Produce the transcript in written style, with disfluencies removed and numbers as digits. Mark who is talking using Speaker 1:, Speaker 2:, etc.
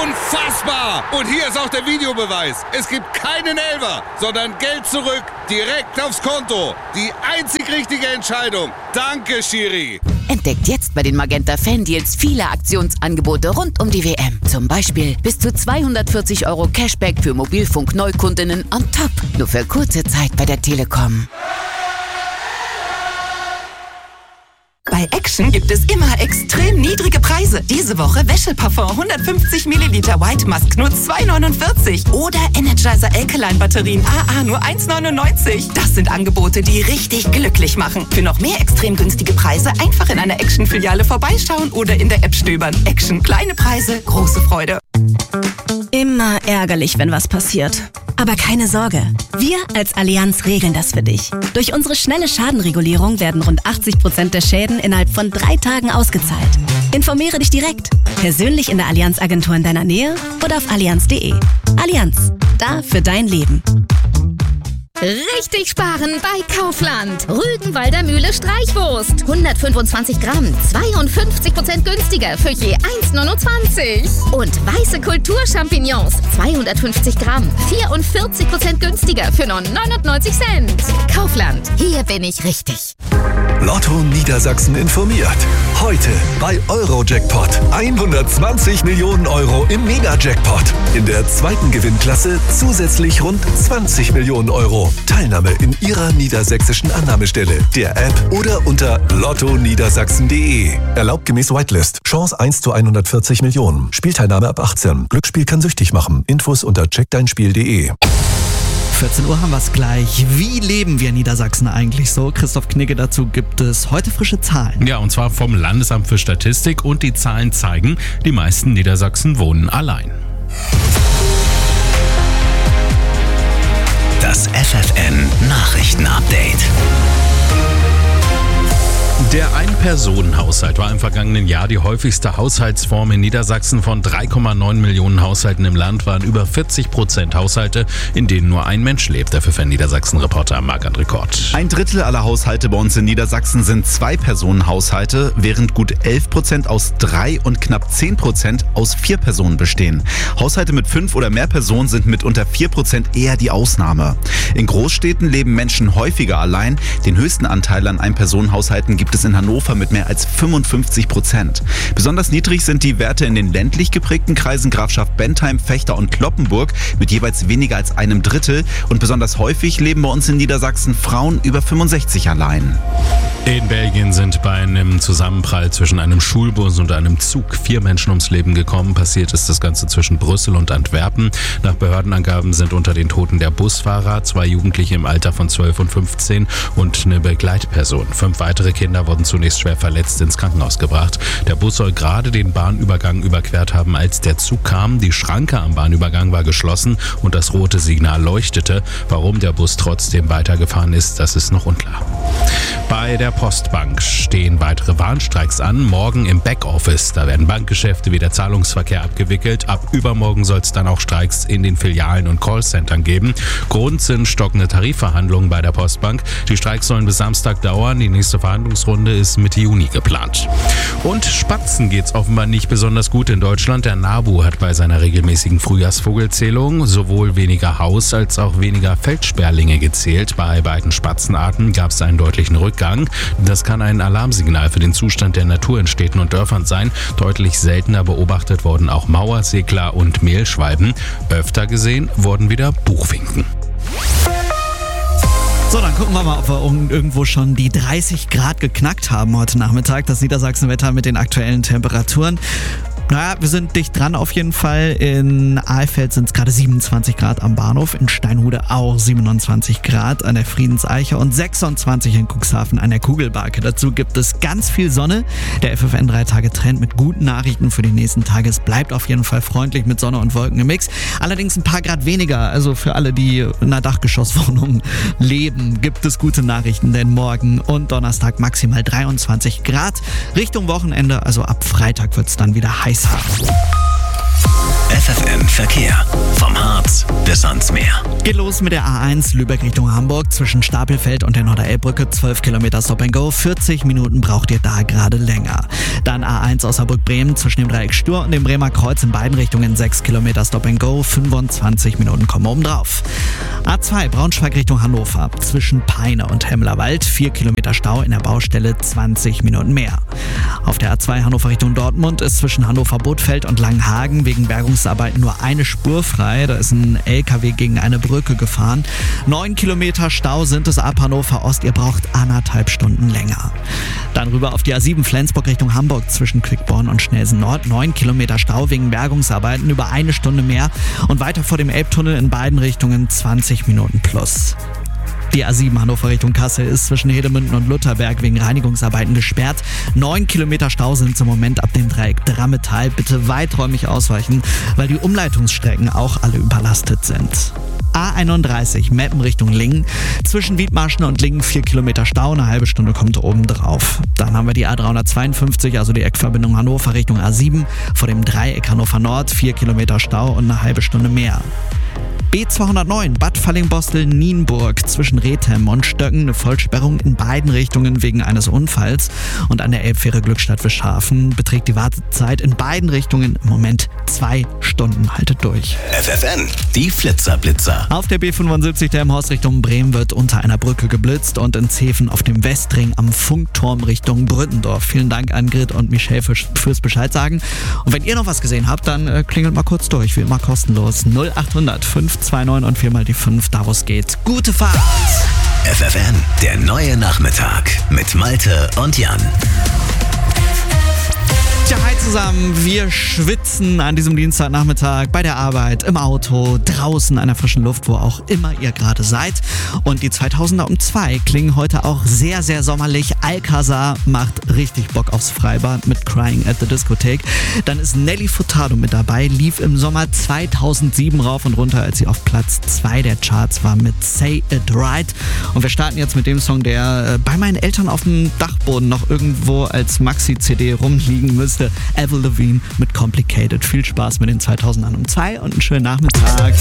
Speaker 1: Unfassbar! Und hier ist auch der Videobeweis. Es gibt keinen Elfer, sondern Geld zurück, direkt aufs Konto. Die einzig richtige Entscheidung. Danke, Schiri.
Speaker 2: Entdeckt jetzt bei den Magenta Fan-Deals viele Aktionsangebote rund um die WM. Zum Beispiel bis zu 240 € Cashback für Mobilfunk-Neukundinnen on top. Nur für kurze Zeit bei der Telekom.
Speaker 3: Bei Action gibt es immer extrem niedrige Preise. Diese Woche Wäscheparfum 150 Milliliter White Musk nur 2,49 oder Energizer Alkaline Batterien AA nur 1,99. Das sind Angebote, die richtig glücklich machen. Für noch mehr extrem günstige Preise einfach in einer Action-Filiale vorbeischauen oder in der App stöbern. Action, kleine Preise, große Freude.
Speaker 4: Immer ärgerlich, wenn was passiert. Aber keine Sorge, wir als Allianz regeln das für dich. Durch unsere schnelle Schadenregulierung werden rund 80% der Schäden innerhalb von 3 Tagen ausgezahlt. Informiere dich direkt, persönlich in der Allianz-Agentur in deiner Nähe oder auf allianz.de. Allianz, da für dein Leben.
Speaker 5: Richtig sparen bei Kaufland. Rügenwalder Mühle Streichwurst. 125 Gramm, 52% günstiger für je 1,29. Und weiße Kulturchampignons, 250 Gramm, 44% günstiger für nur 99 Cent. Kaufland, hier bin ich richtig.
Speaker 6: Lotto Niedersachsen informiert. Heute bei Eurojackpot. 120 Millionen € im Mega-Jackpot. In der zweiten Gewinnklasse zusätzlich rund 20 Millionen €. Teilnahme in Ihrer niedersächsischen Annahmestelle, der App oder unter lottoniedersachsen.de. Erlaubt gemäß Whitelist. Chance 1 zu 140 Millionen. Spielteilnahme ab 18. Glücksspiel kann süchtig machen. Infos unter checkdeinspiel.de.
Speaker 7: 14 Uhr haben wir es gleich. Wie leben wir in Niedersachsen eigentlich so? Christoph Knigge, dazu gibt es heute frische Zahlen.
Speaker 8: Ja, und zwar vom Landesamt für Statistik, und die Zahlen zeigen, die meisten Niedersachsen wohnen allein.
Speaker 9: Das FFN-Nachrichten-Update.
Speaker 8: Der Ein-Personen-Haushalt war im vergangenen Jahr die häufigste Haushaltsform in Niedersachsen. Von 3,9 Millionen Haushalten im Land waren über 40% Haushalte, in denen nur ein Mensch lebt. Der FFN-Niedersachsen-Reporter Marc-André Kort.
Speaker 10: 1/3 aller Haushalte bei uns in Niedersachsen sind Zwei-Personen-Haushalte, während gut 11% aus 3 und knapp 10% aus 4 Personen bestehen. Haushalte mit 5 oder mehr Personen sind mit unter 4% eher die Ausnahme. In Großstädten leben Menschen häufiger allein. Den höchsten Anteil an Ein-Personen-Haushalten gibt es in Hannover mit mehr als 55%. Besonders niedrig sind die Werte in den ländlich geprägten Kreisen Grafschaft Bentheim, Vechta und Cloppenburg mit jeweils weniger als 1/3. Und besonders häufig leben bei uns in Niedersachsen Frauen über 65 allein.
Speaker 8: In Belgien sind bei einem Zusammenprall zwischen einem Schulbus und einem Zug 4 Menschen ums Leben gekommen. Passiert ist das Ganze zwischen Brüssel und Antwerpen. Nach Behördenangaben sind unter den Toten der Busfahrer, 2 Jugendliche im Alter von 12 und 15 und eine Begleitperson. 5 weitere Kinder wurden zunächst schwer verletzt ins Krankenhaus gebracht. Der Bus soll gerade den Bahnübergang überquert haben, als der Zug kam. Die Schranke am Bahnübergang war geschlossen und das rote Signal leuchtete. Warum der Bus trotzdem weitergefahren ist, das ist noch unklar. Bei der Postbank stehen weitere Warnstreiks an. Morgen im Backoffice. Da werden Bankgeschäfte wie der Zahlungsverkehr abgewickelt. Ab übermorgen soll es dann auch Streiks in den Filialen und Callcentern geben. Grund sind stockende Tarifverhandlungen bei der Postbank. Die Streiks sollen bis Samstag dauern. Die nächste Verhandlungsrunde ist Mitte Juni geplant. Und Spatzen geht's offenbar nicht besonders gut in Deutschland. Der NABU hat bei seiner regelmäßigen Frühjahrsvogelzählung sowohl weniger Haus- als auch weniger Feldsperlinge gezählt. Bei beiden Spatzenarten gab es einen deutlichen Rückgang. Das kann ein Alarmsignal für den Zustand der Natur in Städten und Dörfern sein. Deutlich seltener beobachtet wurden auch Mauersegler und Mehlschwalben. Öfter gesehen wurden wieder Buchfinken.
Speaker 7: So, dann gucken wir mal, ob wir irgendwo schon die 30 Grad geknackt haben heute Nachmittag. Das Niedersachsenwetter mit den aktuellen Temperaturen. Naja, wir sind dicht dran auf jeden Fall. In Alfeld sind es gerade 27 Grad am Bahnhof, in Steinhude auch 27 Grad an der Friedenseiche und 26 in Cuxhaven an der Kugelbarke. Dazu gibt es ganz viel Sonne. Der FFN 3-Tage-Trend mit guten Nachrichten für die nächsten Tage. Es bleibt auf jeden Fall freundlich mit Sonne und Wolken im Mix. Allerdings ein paar Grad weniger. Also für alle, die in einer Dachgeschosswohnung leben, gibt es gute Nachrichten. Denn morgen und Donnerstag maximal 23 Grad. Richtung Wochenende, also ab Freitag wird es dann wieder heiß.
Speaker 9: FFN Verkehr. Vom Harz bis ans Meer.
Speaker 7: Geht los mit der A1 Lübeck Richtung Hamburg zwischen Stapelfeld und der Norderelbbrücke. 12 Kilometer Stop and Go. 40 Minuten braucht ihr da gerade länger. Dann A1 Osnabrück-Bremen zwischen dem Dreieck Stur und dem Bremer Kreuz in beiden Richtungen. 6 Kilometer Stop and Go. 25 Minuten kommen oben drauf. A2 Braunschweig Richtung Hannover zwischen Peine und Hemmlerwald. 4 Kilometer Stau in der Baustelle. 20 Minuten mehr. Auf der A2 Hannover Richtung Dortmund ist zwischen Hannover-Bothfeld und Langenhagen wegen Bergungsarbeiten nur eine Spur frei. Da ist ein LKW gegen eine Brücke gefahren. 9 Kilometer Stau sind es ab Hannover Ost. Ihr braucht 1,5 Stunden länger. Dann rüber auf die A7 Flensburg Richtung Hamburg zwischen Quickborn und Schnelsen Nord. 9 Kilometer Stau wegen Bergungsarbeiten, über 1 Stunde mehr. Und weiter vor dem Elbtunnel in beiden Richtungen 20 Minuten plus. Die A7 Hannover Richtung Kassel ist zwischen Hedemünden und Lutherberg wegen Reinigungsarbeiten gesperrt. 9 Kilometer Stau sind im Moment ab dem Dreieck Drammetal. Bitte weiträumig ausweichen, weil die Umleitungsstrecken auch alle überlastet sind. A31 Meppen Richtung Lingen. Zwischen Wiedmarschen und Lingen 4 Kilometer Stau, eine halbe Stunde kommt oben drauf. Dann haben wir die A352, also die Eckverbindung Hannover Richtung A7. Vor dem Dreieck Hannover Nord 4 Kilometer Stau und eine halbe Stunde mehr. B209 Bad Fallingbostel-Nienburg zwischen Rethem und Stöcken eine Vollsperrung in beiden Richtungen wegen eines Unfalls. Und an der Elbfähre Glückstadt-Wischhafen beträgt die Wartezeit in beiden Richtungen im Moment 2 Stunden. Haltet durch.
Speaker 9: FFN, die Flitzer-Blitzer.
Speaker 7: Auf der B75 der Elmhorst Richtung Bremen wird unter einer Brücke geblitzt und in Zeven auf dem Westring am Funkturm Richtung Brüttendorf. Vielen Dank an Grit und Michelle fürs Bescheid sagen. Und wenn ihr noch was gesehen habt, dann klingelt mal kurz durch, wie immer kostenlos. 0800 529 und 4 mal die 5, da wo es geht. Gute Fahrt!
Speaker 9: FFN, der neue Nachmittag mit Malte und Jan.
Speaker 7: Tja, hi zusammen. Wir schwitzen an diesem Dienstagnachmittag bei der Arbeit, im Auto, draußen an der frischen Luft, wo auch immer ihr gerade seid. Und die 2000er um 2 klingen heute auch sehr, sehr sommerlich. Alcazar macht richtig Bock aufs Freibad mit Crying at the Discotheque. Dann ist Nelly Furtado mit dabei, lief im Sommer 2007 rauf und runter, als sie auf Platz 2 der Charts war mit Say It Right. Und wir starten jetzt mit dem Song, der bei meinen Eltern auf dem Dachboden noch irgendwo als Maxi-CD rumliegen müsste. Avril Lavigne mit Complicated. Viel Spaß mit den 2000ern um 2 und einen schönen Nachmittag.